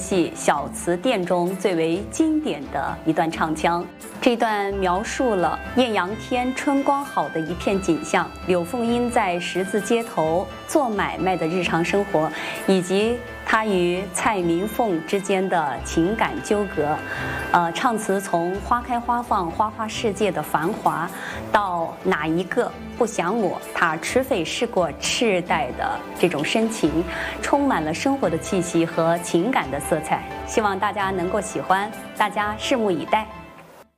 戏《小瓷店》中最为经典的一段唱腔。这段描述了艳阳天、春光好的一片景象，柳凤英在十字街头做买卖的日常生活，以及她与蔡明凤之间的情感纠葛。唱词从花开花放、花花世界的繁华，到哪一个不想我，他吃费试过赤带的这种深情，充满了生活的气息和情感的色彩。希望大家能够喜欢，大家拭目以待。